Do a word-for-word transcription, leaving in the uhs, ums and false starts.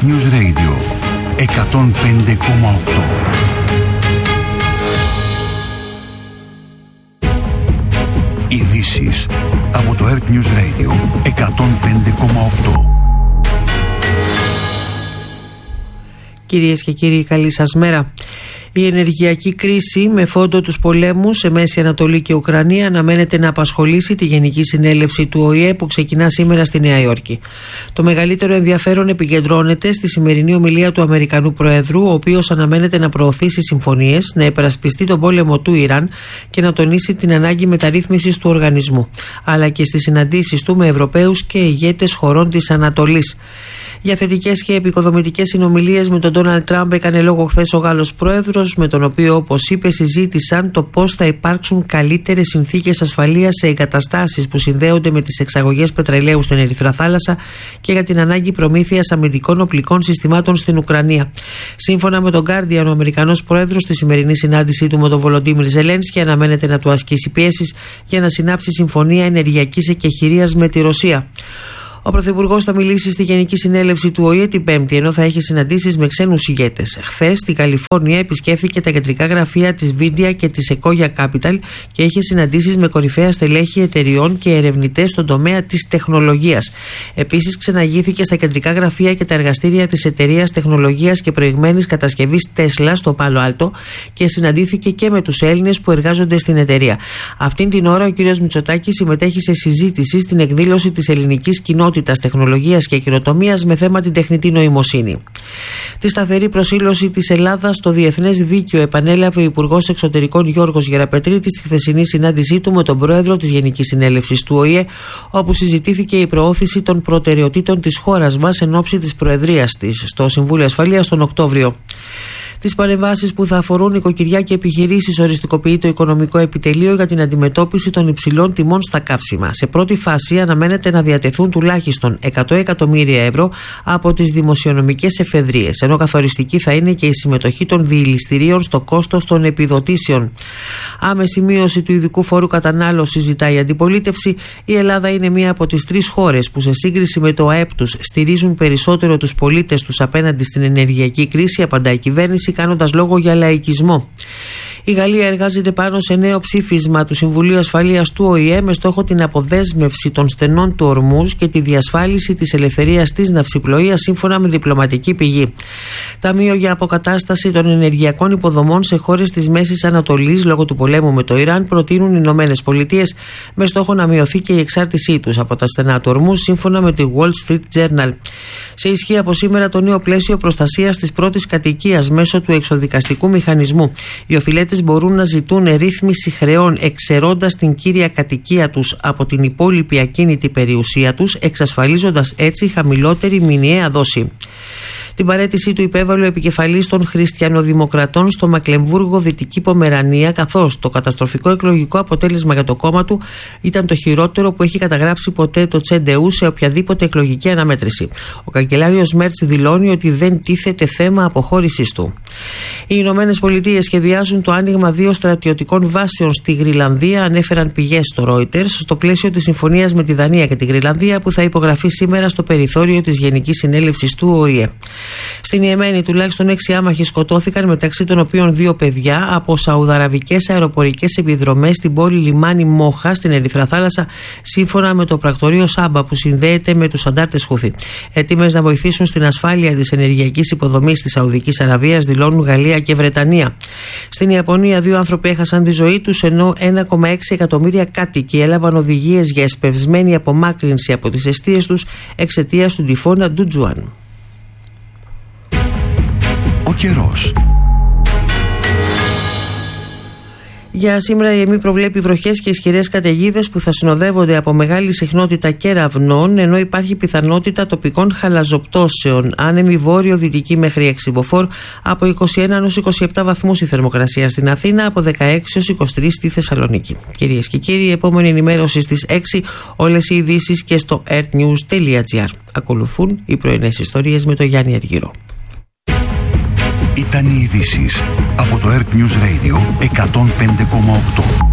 News Radio εκατόν πέντε κόμμα οκτώ. Ειδήσεις από το Earth News Radio εκατόν πέντε κόμμα οκτώ. Κυρίες και κύριοι, καλή σας μέρα. Η ενεργειακή κρίση με φόντο τους πολέμους σε Μέση Ανατολή και Ουκρανία αναμένεται να απασχολήσει τη Γενική Συνέλευση του Ο Η Ε που ξεκινά σήμερα στη Νέα Υόρκη. Το μεγαλύτερο ενδιαφέρον επικεντρώνεται στη σημερινή ομιλία του Αμερικανού Προέδρου, ο οποίος αναμένεται να προωθήσει συμφωνίες, να υπερασπιστεί τον πόλεμο του Ιράν και να τονίσει την ανάγκη μεταρρύθμισης του οργανισμού, αλλά και στις συναντήσεις του με Ευρωπαίους και ηγέτες χωρών της Ανατολής. Για θετικές και επικοδομητικές συνομιλίες με τον Ντόναλντ Τραμπ έκανε λόγο χθες ο Γάλλος Πρόεδρος, με τον οποίο, όπως είπε, συζήτησαν το πώς θα υπάρξουν καλύτερες συνθήκες ασφαλείας σε εγκαταστάσεις που συνδέονται με τις εξαγωγές πετρελαίου στην Ερυθρά Θάλασσα και για την ανάγκη προμήθειας αμυντικών οπλικών συστημάτων στην Ουκρανία. Σύμφωνα με τον Guardian, ο Αμερικανός Πρόεδρος στη σημερινή συνάντησή του με τον Βολοντίμιρ Ζελένσκι αναμένεται να του ασκήσει πιέσεις για να συνάψει συμφωνία ενεργειακής εκεχηρίας με τη Ρωσία. Ο Πρωθυπουργός θα μιλήσει στη Γενική Συνέλευση του Ο Η Ε την Πέμπτη, ενώ θα έχει συναντήσεις με ξένους ηγέτες. Χθες, στην Καλιφόρνια, επισκέφθηκε τα κεντρικά γραφεία της Nvidia και της Sequoia Capital και έχει συναντήσεις με κορυφαία στελέχη εταιριών και ερευνητές στον τομέα της τεχνολογίας. Επίσης, ξεναγήθηκε στα κεντρικά γραφεία και τα εργαστήρια της εταιρείας τεχνολογίας και προηγμένης κατασκευής Tesla στο Πάλο Άλτο και συναντήθηκε και με τους Έλληνες που εργάζονται στην εταιρεία. Αυτήν την ώρα, ο κ. Μητσοτάκης συμμετέχει σε συζήτηση στην εκδήλωση της ελληνικής κοινότητας τεχνολογίας και καινοτομίας με θέμα την τεχνητή νοημοσύνη. Τη σταθερή προσήλωση της Ελλάδας στο διεθνές δίκαιο επανέλαβε ο Υπουργός Εξωτερικών Γιώργος Γεραπετρίτης στη χθεσινή συνάντησή του με τον Πρόεδρο της Γενικής Συνέλευσης του Ο Η Ε, όπου συζητήθηκε η προώθηση των προτεραιοτήτων της χώρας μας εν ώψη της προεδρίας της στο Συμβούλιο Ασφαλείας τον Οκτώβριο. Τις παρεμβάσεις που θα αφορούν νοικοκυριά και επιχειρήσεις οριστικοποιεί το Οικονομικό Επιτελείο για την αντιμετώπιση των υψηλών τιμών στα καύσιμα. Σε πρώτη φάση αναμένεται να διατεθούν τουλάχιστον εκατό εκατομμύρια ευρώ από τις δημοσιονομικές εφεδρείες, ενώ καθοριστική θα είναι και η συμμετοχή των διηληστηρίων στο κόστος των επιδοτήσεων. Άμεση μείωση του ειδικού φόρου κατανάλωσης ζητάει η αντιπολίτευση. Η Ελλάδα είναι μία από τις τρεις χώρες που σε σύγκριση με το ΑΕΠ τους στηρίζουν περισσότερο τους πολίτες τους απέναντι στην ενεργειακή κρίση, απαντά η κυβέρνηση, κάνοντας λόγο για λαϊκισμό. Η Γαλλία εργάζεται πάνω σε νέο ψήφισμα του Συμβουλίου Ασφαλείας του Ο Η Ε με στόχο την αποδέσμευση των στενών του Ορμούζ και τη διασφάλιση της ελευθερίας της ναυσιπλοείας, σύμφωνα με διπλωματική πηγή. Ταμείο για αποκατάσταση των ενεργειακών υποδομών σε χώρες της Μέσης Ανατολής λόγω του πολέμου με το Ιράν προτείνουν οι Ηνωμένες Πολιτείες, με στόχο να μειωθεί και η εξάρτησή τους από τα στενά του Ορμούζ, σύμφωνα με τη Wall Street Journal. Σε ισχύ από σήμερα το νέο πλαίσιο προστασίας της πρώτης κατοικίας μέσω του εξοδικαστικού μηχανισμού. Οι οφειλέτες μπορούν να ζητούν ρύθμιση χρεών εξαιρώντας την κύρια κατοικία τους από την υπόλοιπη ακίνητη περιουσία τους, εξασφαλίζοντας έτσι χαμηλότερη μηνιαία δόση. Την παραίτησή του υπέβαλε ο επικεφαλής των Χριστιανοδημοκρατών στο Μακλεμβούργο, Δυτική Πομερανία, καθώς το καταστροφικό εκλογικό αποτέλεσμα για το κόμμα του ήταν το χειρότερο που έχει καταγράψει ποτέ το Τσεντεού σε οποιαδήποτε εκλογική αναμέτρηση. Ο καγκελάριος Μέρτς δηλώνει ότι δεν τίθεται θέμα αποχώρησης του. Οι Ηνωμένες Πολιτείες σχεδιάζουν το άνοιγμα δύο στρατιωτικών βάσεων στη Γρυλανδία, ανέφεραν πηγές στο Reuters, στο πλαίσιο της συμφωνίας με τη Δανία και τη Γρυλανδία που θα υπογραφεί σήμερα στο περιθώριο της Γενικής Συνέλευσης του Ο Η Ε. Στην Ιεμένη τουλάχιστον έξι άμαχοι σκοτώθηκαν, μεταξύ των οποίων δύο παιδιά, από σαουδαραβικές αεροπορικές επιδρομές στην πόλη λιμάνι Μόχα στην Ερυθρά Θάλασσα, σύμφωνα με το πρακτορείο Σάμπα που συνδέεται με τους αντάρτες Χούθι. Έτοιμες να βοηθήσουν στην ασφάλεια της ενεργειακής υποδομής της Σαουδικής Αραβίας, δηλώνουν Γαλλία και Βρετανία. Στην Ιαπωνία δύο άνθρωποι έχασαν τη ζωή τους, ενώ ένα κόμμα έξι εκατομμύρια κάτοικοι έλαβαν οδηγίες για εσπευσμένη απομάκρυνση από τις εστίες τους εξαιτίας του τυφώνα Ντουτζουάν. Ο καιρός. Για σήμερα η ΕΜΗ προβλέπει βροχές και ισχυρές καταιγίδες που θα συνοδεύονται από μεγάλη συχνότητα κεραυνών, ενώ υπάρχει πιθανότητα τοπικών χαλαζοπτώσεων. Άνεμη βόρειο-δυτική μέχρι έξι μποφόρ, από είκοσι ένα έως είκοσι επτά βαθμούς η θερμοκρασία στην Αθήνα, από δεκαέξι έως είκοσι τρεις στη Θεσσαλονίκη. Κυρίες και κύριοι, η επόμενη ενημέρωση στις έξι, όλες οι ειδήσεις και στο earthnews τελεία gr. Ακολουθούν οι πρωινές ιστορίες με τον Γιάννη Αργύρο. Ήταν οι ειδήσεις από το Earth News Radio εκατόν πέντε κόμμα οκτώ.